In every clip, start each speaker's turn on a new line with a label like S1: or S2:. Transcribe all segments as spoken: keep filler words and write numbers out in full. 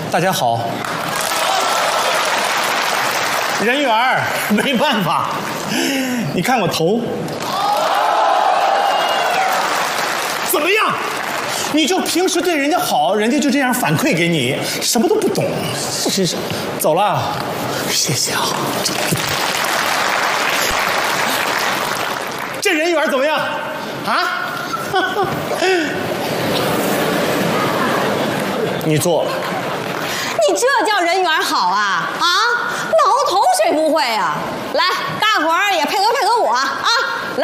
S1: 大家好。人缘儿没办法，你看我头，怎么样？你就平时对人家好，人家就这样反馈给你，什么都不懂。是是，走了，谢谢啊。这人缘怎么样？啊？你坐。
S2: 你这叫人缘好啊啊！挠头谁不会啊？来，大伙儿也配合配合我啊！来，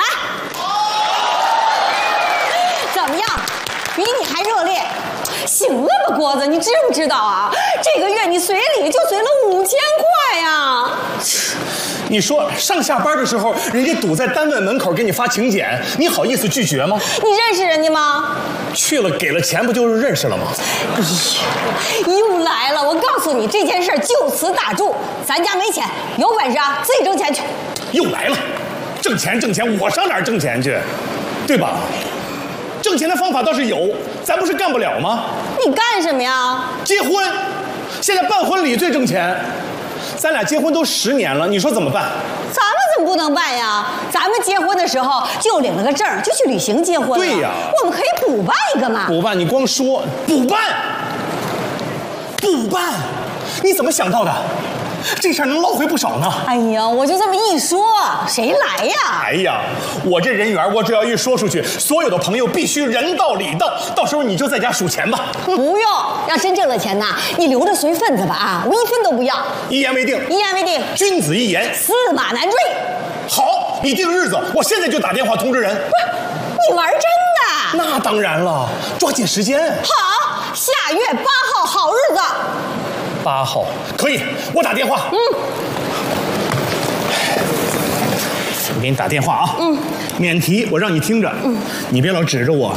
S2: 怎么样？比你还热烈。行了吧，郭子，你知不知道啊？这个月你随礼就随了五千块呀！
S1: 你说上下班的时候，人家堵在单位门口给你发请柬，你好意思拒绝吗？
S2: 你认识人家吗？
S1: 去了给了钱，不就是认识了吗？
S2: 哎呀，又来了！我告诉你，这件事就此打住，咱家没钱，有本事啊，自己挣钱去。
S1: 又来了，挣钱挣钱，我上哪儿挣钱去？对吧？挣钱的方法倒是有，咱不是干不了吗？
S2: 你干什么呀？
S1: 结婚，现在办婚礼最挣钱。咱俩结婚都十年了，你说怎么办？
S2: 咱们怎么不能办呀？咱们结婚的时候就领了个证，就去旅行结婚了。
S1: 对呀，
S2: 我们可以补办一个嘛。
S1: 补办？你光说补办，补办，你怎么想到的？这事儿能捞回不少呢。
S2: 哎呀，我就这么一说，谁来呀？
S1: 哎呀，我这人缘，我只要一说出去，所有的朋友必须人到礼到，到时候你就在家数钱吧。
S2: 不用，要真挣了钱呐，你留着随份子吧啊，我一分都不要。
S1: 一言为定。
S2: 一言为定。
S1: 君子一言，
S2: 驷马难追。
S1: 好，你定日子，我现在就打电话通知人。
S2: 不是，你玩真的？
S1: 那当然了，抓紧时间。
S2: 好，下月八号好日子。
S1: 八号可以，我打电话。
S2: 嗯，
S1: 我给你打电话啊。
S2: 嗯，
S1: 免提，我让你听着。嗯，你别老指着我。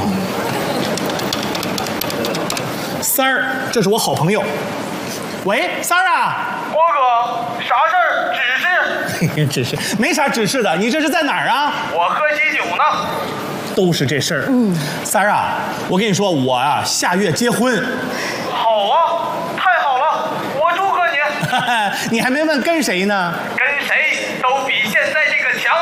S1: 三儿，这是我好朋友。喂，三儿啊。
S3: 郭哥，啥事儿？指示？
S1: 指示？没啥指示的。你这是在哪儿啊？
S3: 我喝喜酒呢。
S1: 都是这事儿。嗯，三儿啊，我跟你说，我啊下月结婚。
S3: 好啊，太好了，我祝贺你。
S1: 你还没问跟谁呢？
S3: 跟谁都比现在这个强。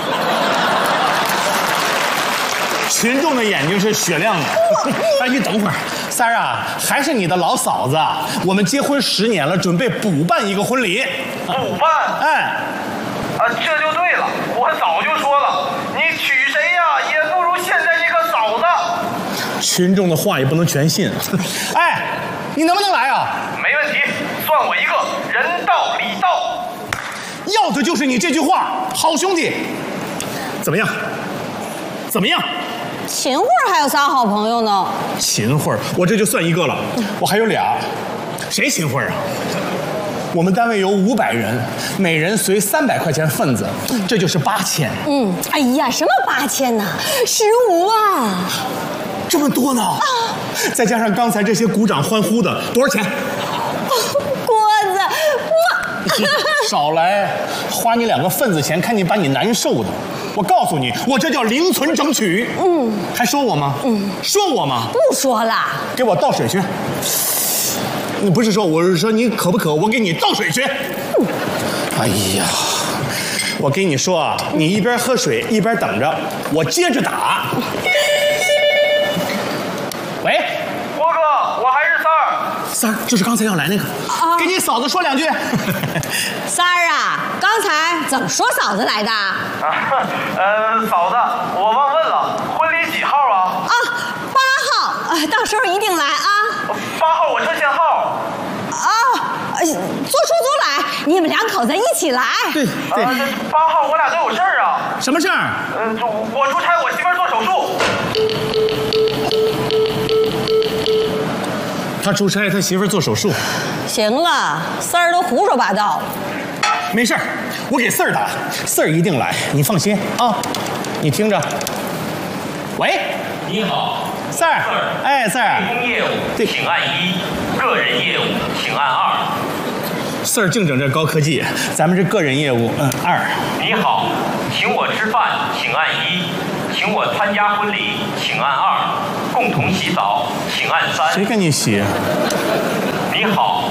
S1: 群众的眼睛是雪亮的。哎，你等会儿，三儿啊，还是你的老嫂子，我们结婚十年了，准备补办一个婚礼。
S3: 补办？
S1: 哎，
S3: 啊，这就对了，我早就说了，你娶谁呀，也不如现在这个嫂子。
S1: 群众的话也不能全信。哎，你能不能来啊？
S3: 没问题，算我一个，人到礼到。
S1: 要的就是你这句话，好兄弟。怎么样？怎么样？
S2: 秦桧还有仨好朋友呢。
S1: 秦桧，我这就算一个了，我还有俩。谁秦桧啊？我们单位有五百人，每人随三百块钱份子，这就是八千。
S2: 嗯，哎呀，什么八千呢？十五啊！
S1: 这么多呢？啊！再加上刚才这些鼓掌欢呼的，多少钱？
S2: 郭子，我
S1: 少来，花你两个份子钱，看你把你难受的。我告诉你，我这叫零存整取。嗯，还说我吗？嗯，说我吗？
S2: 不说了。
S1: 给我倒水去。你不是说，我是说你渴不渴？我给你倒水去。嗯、哎呀，我跟你说啊，你一边喝水一边等着，我接着打。喂，
S3: 郭哥，我还是三儿。
S1: 三儿，就是刚才要来那个，啊、给你嫂子说两句。
S2: 三儿啊，刚才怎么说嫂子来的？啊，
S3: 呃，嫂子，我忘问了，婚礼几号啊？
S2: 啊，八号，呃，到时候一定来啊。
S3: 八号我车限号。
S2: 啊，坐出租来，你们两口子一起来。
S1: 对对。
S3: 啊，这八号我俩都有事儿啊。
S1: 什么事儿？
S3: 呃，我出差，我媳妇儿做手术。
S1: 他出差，他媳妇儿做手术。
S2: 行了，四儿都胡说八道。
S1: 没事儿，我给四儿打，四儿一定来，你放心啊。你听着。喂，
S4: 你好，
S1: 四儿。哎，四儿。
S4: 对公业务请按一，个人业务请按二。
S1: 四儿净整这高科技，咱们这个人业务，嗯，二。
S4: 你好，请我吃饭请按一，请我参加婚礼请按二，共同洗澡请按三。
S1: 谁跟你洗？
S4: 你好，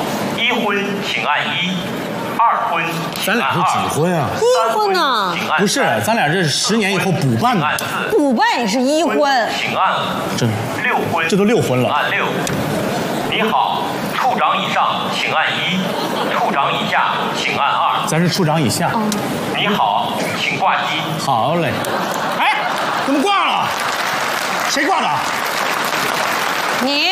S4: 请按一；二婚，
S1: 咱俩是几婚啊？
S2: 一婚呢？
S1: 不是，咱俩这是十年以后补办的。
S4: 按四。
S2: 补办也是一婚。
S4: 请按五。
S1: 这
S4: 六婚，
S1: 这都六婚了。
S4: 按六。你好，处长以上请按一，处长以下请按二。
S1: 咱是处长以下。
S2: 哦、
S4: 你好，请挂机。
S1: 好嘞。哎，怎么挂了？谁挂的？
S2: 你。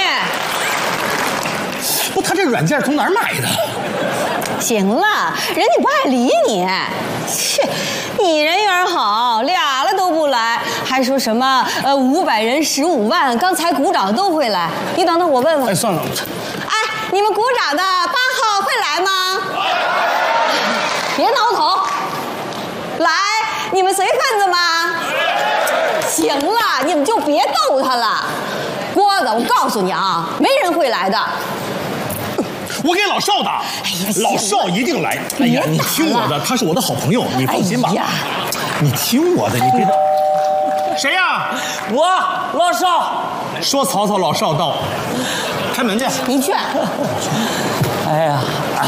S1: 不，他这软件从哪儿买的？
S2: 行了，人家不爱理你。切，你人缘好，俩了都不来，还说什么呃五百人十五万，刚才鼓掌都会来。你等等，我问问。
S1: 哎，算了。
S2: 哎，你们鼓掌的八号会来吗？别挠头。来，你们随份子吗？行了，你们就别逗他了。郭子，我告诉你啊，没人会来的。
S1: 我给老邵打，
S2: 哎呀，
S1: 老邵一定来。哎呀，你听我的，他是我的好朋友，你放心吧。
S2: 哎呀，
S1: 你听我的，你别。谁呀？
S5: 我老邵。
S1: 说曹操老邵到，开门去。
S2: 你去。
S5: 哎呀，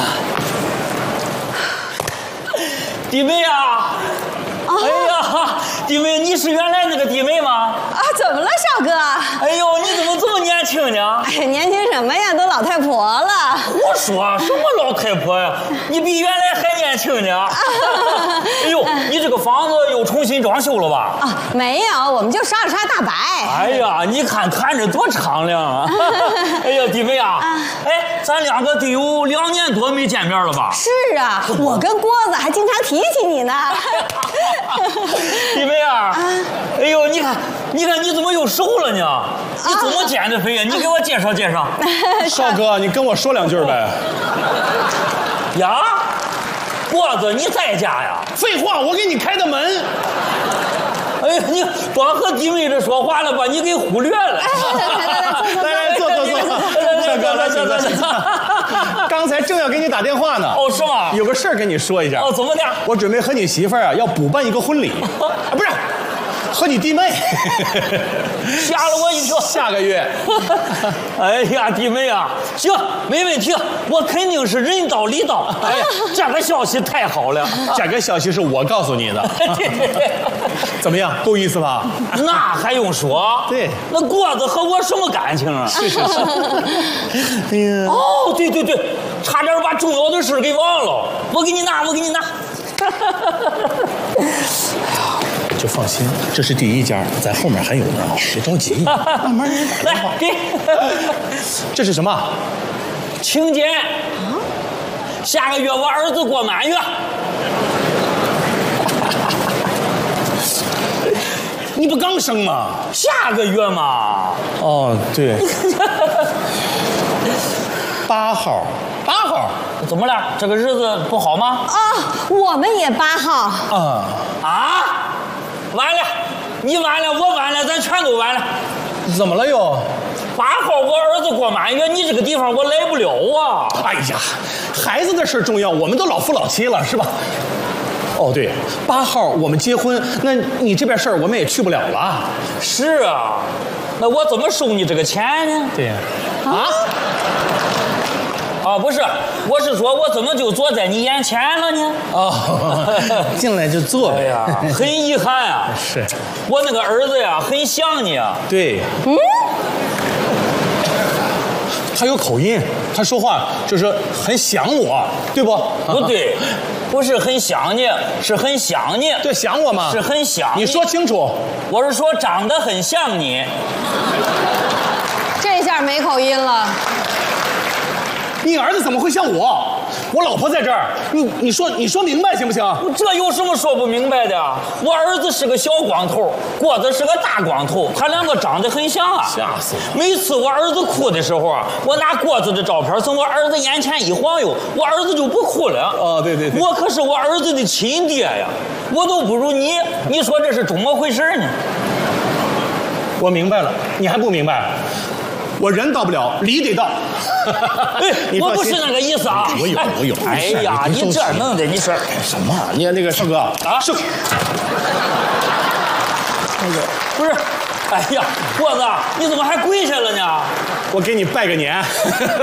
S5: 弟妹啊！哎呀，弟妹，你是原来那个弟妹吗？
S2: 啊，怎么了，少哥？
S5: 哎呦，你怎么这么年轻呢？
S2: 哎，年轻什么呀，都老太婆了。
S5: 我说什么老太婆呀？你比原来还年轻呢。哎呦，你这个房子又重新装修了吧？
S2: 啊，没有，我们就刷了刷大白。
S5: 哎呀，你看看着多敞亮啊！哎呀，弟妹啊，哎，咱两个得有两年多没见面了吧？
S2: 是啊，我跟郭子还经常提起你呢。
S5: 弟妹啊，哎呦，你看，你看你怎么又瘦了呢？你怎么减的肥呀？你给我介绍介绍。
S1: 少哥，你跟我说两句呗。
S5: 呀，郭子，你在家呀？
S1: 废话，我给你开的门。
S5: 哎呀，你光和弟妹这说话了，把你给忽略了。
S2: 来
S1: 来来，坐坐坐。少哥，来请坐，请坐。刚才正要给你打电话呢。
S5: 哦，是吗？
S1: 有个事儿跟你说一下。
S5: 哦，怎么的？
S1: 我准备和你媳妇儿啊要补办一个婚礼，啊，不是，和你弟妹。
S5: 吓了我一跳。
S1: 下个月。
S5: 哎呀，弟妹啊，行，没问题，我肯定是人到礼到。哎呀，这个消息太好了。
S1: 这个消息是我告诉你的。怎么样，够意思吧？
S5: 那还用说？
S1: 对，
S5: 那郭子和我什么感情啊？
S1: 是是是。哎呀，
S5: 哦，对对对，差点把重要的事给忘了。我给你拿，我给你拿。
S1: 就放心，这是第一家，在后面还有呢，别着急，慢慢来。
S5: 来，给。
S1: 这是什么？
S5: 请柬。下个月我儿子过满月。
S1: 你不刚生吗？
S5: 下个月嘛。
S1: 哦，对。八号，八号。
S5: 怎么了？这个日子不好吗？
S2: 啊，我们也八号。
S1: 啊
S5: 啊！完了，你完了，我完了，咱全都完了。
S1: 怎么了又？
S5: 八号我儿子过满月，你这个地方我来不了啊！
S1: 哎呀，孩子的事重要，我们都老夫老妻了，是吧？哦，对，八号我们结婚，那你这边事儿我们也去不了了。
S5: 是啊，那我怎么收你这个钱呢？
S1: 对呀。啊？
S5: 啊，不是，我是说我怎么就坐在你眼前了呢？
S1: 哦，进来就坐。
S5: 哎呀，很遗憾啊。
S1: 是。
S5: 我那个儿子呀，很想你啊。
S1: 对。嗯。他有口音，他说话就是很想我，对不？
S5: 不对，不是很想你，是很想你。
S1: 对，想我吗？
S5: 是很想你。
S1: 你说清楚。
S5: 我是说长得很像你。
S2: 这下没口音了。
S1: 你儿子怎么会像我？我老婆在这儿，你你说你说明白行不行？
S5: 这有什么说不明白的？我儿子是个小光头，郭子是个大光头，他两个长得很像啊！
S1: 吓死我！
S5: 每次我儿子哭的时候啊，我拿郭子的照片从我儿子眼前一晃悠，我儿子就不哭了。
S1: 哦，对对对，
S5: 我可是我儿子的亲爹呀，我都不如你，你说这是怎么回事呢？
S1: 我明白了，你还不明白？我人到不了，礼得到。
S5: 我不是那个意思啊！
S1: 我有，我有。
S5: 哎呀，你这弄的，你说
S1: 什么？你那个少哥啊，是。
S5: 那个不是，哎呀，郭子，你怎么还跪下了呢？
S1: 我给你拜个年。